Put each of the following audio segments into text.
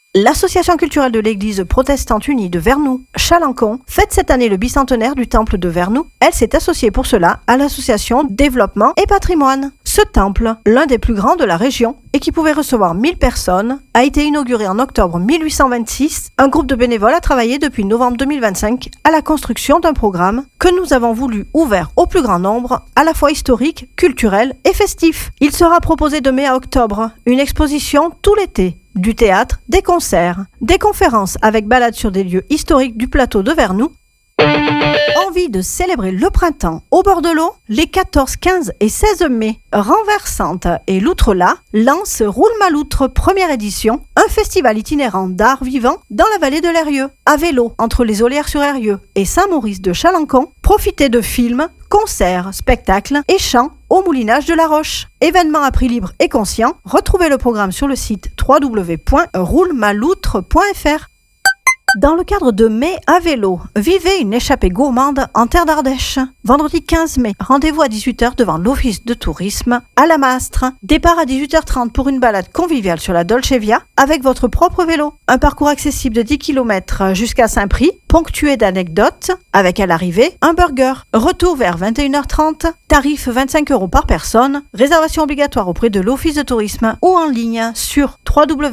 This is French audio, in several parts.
L'association culturelle de l'église protestante unie de Vernoux, Chalancon, fête cette année le bicentenaire du temple de Vernoux. Elle s'est associée pour cela à l'association Développement et Patrimoine. Ce temple, l'un des plus grands de la région et qui pouvait recevoir 1000 personnes, a été inauguré en octobre 1826. Un groupe de bénévoles a travaillé depuis novembre 2025 à la construction d'un programme que nous avons voulu ouvert au plus grand nombre, à la fois historique, culturel et festif. Il sera proposé de mai à octobre une exposition tout l'été. Du théâtre, des concerts, des conférences avec balades sur des lieux historiques du plateau de Vernoux. Envie de célébrer le printemps au bord de l'eau? Les 14, 15 et 16 mai, Renversante et Loutre-là lance Roule-ma-Loutre première édition, un festival itinérant d'art vivant dans la vallée de l'Eyrieux. À vélo, entre les Olières-sur-Eyrieux et Saint-Maurice de Chalancon, profitez de films, concerts, spectacles et chants au Moulinage de la Roche. Événement à prix libre et conscient, retrouvez le programme sur le site www.roulemalloutre.fr. Dans le cadre de Mai à vélo, vivez une échappée gourmande en terre d'Ardèche. Vendredi 15 mai, rendez-vous à 18h devant l'office de tourisme à la Mastre. Départ à 18h30 pour une balade conviviale sur la Dolce Via avec votre propre vélo. Un parcours accessible de 10 km jusqu'à Saint-Prix, ponctué d'anecdotes, avec à l'arrivée un burger. Retour vers 21h30, tarif 25 € par personne, réservation obligatoire auprès de l'office de tourisme ou en ligne sur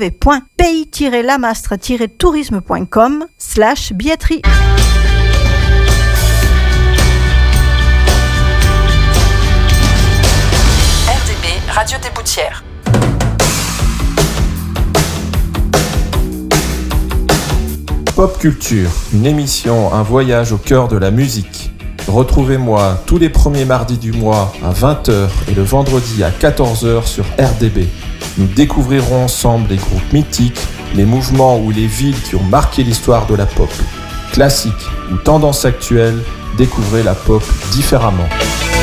www.pays-lamastre-tourisme.com/billetterie. RDB, Radio des Boutières. Pop Culture, une émission, un voyage au cœur de la musique. Retrouvez-moi tous les premiers mardis du mois à 20h et le vendredi à 14h sur RDB. Nous découvrirons ensemble les groupes mythiques, les mouvements ou les villes qui ont marqué l'histoire de la pop. Classique ou tendance actuelle, découvrez la pop différemment.